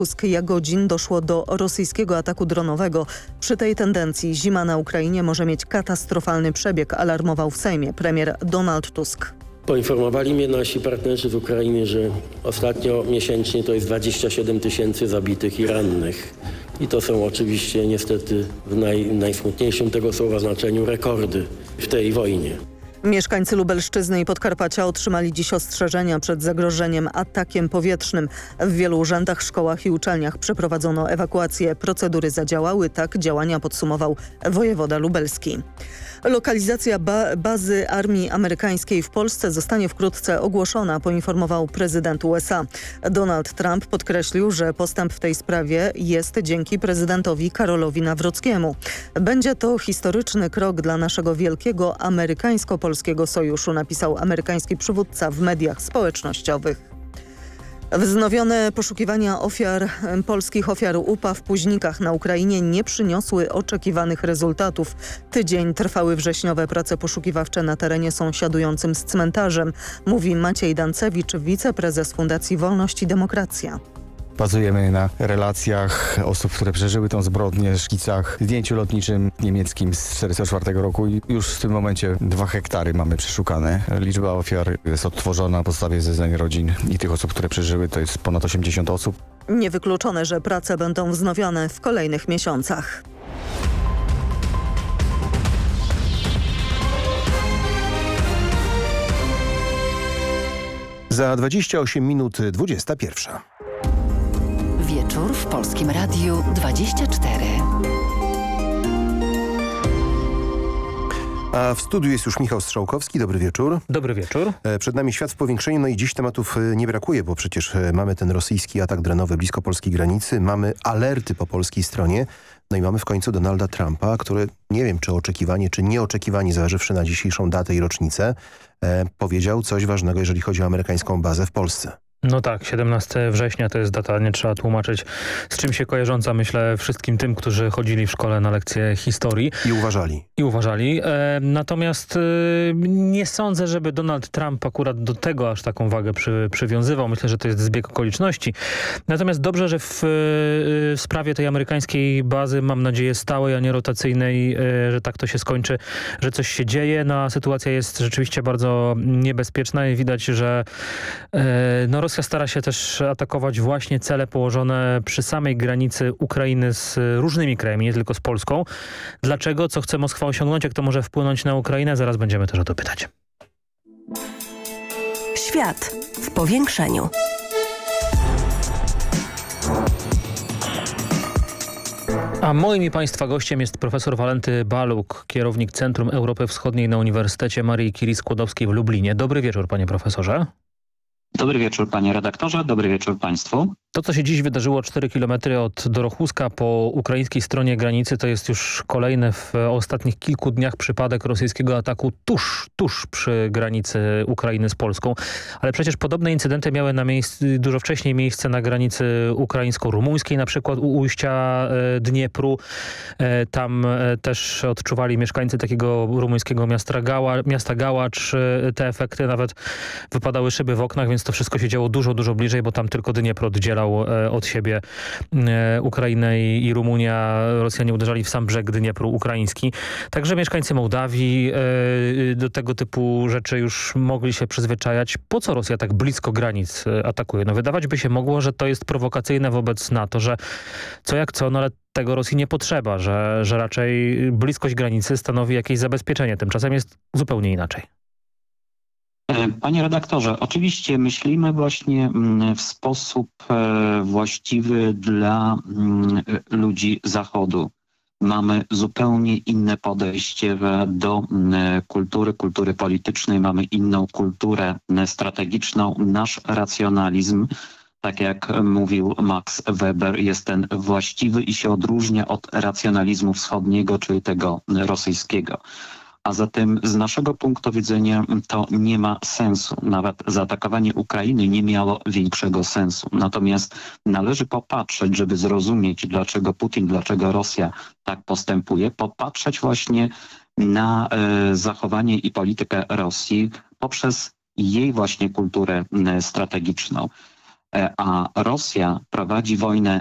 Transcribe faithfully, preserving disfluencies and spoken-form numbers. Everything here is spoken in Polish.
Jagodzin doszło do rosyjskiego ataku dronowego. Przy tej tendencji zima na Ukrainie może mieć katastrofalny przebieg, alarmował w Sejmie premier Donald Tusk. Poinformowali mnie nasi partnerzy z Ukrainy, że ostatnio miesięcznie to jest dwadzieścia siedem tysięcy zabitych i rannych. I to są oczywiście niestety w naj, najsmutniejszym tego słowa znaczeniu rekordy w tej wojnie. Mieszkańcy Lubelszczyzny i Podkarpacia otrzymali dziś ostrzeżenia przed zagrożeniem atakiem powietrznym. W wielu urzędach, szkołach i uczelniach przeprowadzono ewakuację. Procedury zadziałały, tak działania podsumował wojewoda lubelski. Lokalizacja ba- bazy armii amerykańskiej w Polsce zostanie wkrótce ogłoszona, poinformował prezydent U S A. Donald Trump podkreślił, że postęp w tej sprawie jest dzięki prezydentowi Karolowi Nawrockiemu. Będzie to historyczny krok dla naszego wielkiego amerykańsko-polskiego sojuszu, napisał amerykański przywódca w mediach społecznościowych. Wznowione poszukiwania ofiar, polskich ofiar U P A w Puźnikach na Ukrainie nie przyniosły oczekiwanych rezultatów. Tydzień trwały wrześniowe prace poszukiwawcze na terenie sąsiadującym z cmentarzem, mówi Maciej Dancewicz, wiceprezes Fundacji Wolność i Demokracja. Bazujemy na relacjach osób, które przeżyły tę zbrodnię, szkicach, zdjęciu lotniczym niemieckim z tysiąc czterysta czwartego roku i już w tym momencie dwa hektary mamy przeszukane. Liczba ofiar jest odtworzona na podstawie zeznań rodzin i tych osób, które przeżyły, to jest ponad osiemdziesiąt osób. Niewykluczone, że prace będą wznowione w kolejnych miesiącach. Za dwadzieścia osiem minut dwudziesta pierwsza. Wieczór w Polskim Radiu dwadzieścia cztery. A w studiu jest już Michał Strzałkowski. Dobry wieczór. Dobry wieczór. Przed nami świat w powiększeniu, no i dziś tematów nie brakuje, bo przecież mamy ten rosyjski atak dronowy blisko polskiej granicy, mamy alerty po polskiej stronie, no i mamy w końcu Donalda Trumpa, który, nie wiem czy oczekiwanie, czy nieoczekiwanie, zważywszy na dzisiejszą datę i rocznicę, e, powiedział coś ważnego, jeżeli chodzi o amerykańską bazę w Polsce. No tak, siedemnastego września to jest data, nie trzeba tłumaczyć, z czym się kojarząca, myślę, wszystkim tym, którzy chodzili w szkole na lekcje historii. I uważali. I uważali. E, natomiast e, nie sądzę, żeby Donald Trump akurat do tego aż taką wagę przy, przywiązywał. Myślę, że to jest zbieg okoliczności. Natomiast dobrze, że w, w sprawie tej amerykańskiej bazy, mam nadzieję stałej, a nie rotacyjnej, e, że tak to się skończy, że coś się dzieje. No a sytuacja jest rzeczywiście bardzo niebezpieczna i widać, że e, no, Rosja stara się też atakować właśnie cele położone przy samej granicy Ukrainy z różnymi krajami, nie tylko z Polską. Dlaczego? Co chce Moskwa osiągnąć? Jak to może wpłynąć na Ukrainę? Zaraz będziemy też o to pytać. Świat w powiększeniu. A moim i Państwa gościem jest profesor Walenty Baluk, kierownik Centrum Europy Wschodniej na Uniwersytecie Marii Curie Skłodowskiej w Lublinie. Dobry wieczór, panie profesorze. Dobry wieczór, panie redaktorze, dobry wieczór państwu. To, co się dziś wydarzyło cztery kilometry od Dorochuska po ukraińskiej stronie granicy, to jest już kolejny w ostatnich kilku dniach przypadek rosyjskiego ataku tuż, tuż przy granicy Ukrainy z Polską. Ale przecież podobne incydenty miały na miejscu, dużo wcześniej miejsce na granicy ukraińsko-rumuńskiej, na przykład u ujścia Dniepru. Tam też odczuwali mieszkańcy takiego rumuńskiego miasta, Gała, miasta Gałacz te efekty. Nawet wypadały szyby w oknach, więc to wszystko się działo dużo, dużo bliżej, bo tam tylko Dniepr oddzielał od siebie Ukrainę i Rumunię. Rosjanie uderzali w sam brzeg Dniepru ukraiński. Także mieszkańcy Mołdawii do tego typu rzeczy już mogli się przyzwyczajać. Po co Rosja tak blisko granic atakuje? No wydawać by się mogło, że to jest prowokacyjne wobec NATO, że co jak co, no ale tego Rosji nie potrzeba, że, że raczej bliskość granicy stanowi jakieś zabezpieczenie. Tymczasem jest zupełnie inaczej. Panie redaktorze, oczywiście myślimy właśnie w sposób właściwy dla ludzi Zachodu. Mamy zupełnie inne podejście do kultury, kultury politycznej, mamy inną kulturę strategiczną. Nasz racjonalizm, tak jak mówił Max Weber, jest ten właściwy i się odróżnia od racjonalizmu wschodniego, czyli tego rosyjskiego. A zatem z naszego punktu widzenia to nie ma sensu. Nawet zaatakowanie Ukrainy nie miało większego sensu. Natomiast należy popatrzeć, żeby zrozumieć, dlaczego Putin, dlaczego Rosja tak postępuje, popatrzeć właśnie na e, zachowanie i politykę Rosji poprzez jej właśnie kulturę e, strategiczną. a Rosja prowadzi wojnę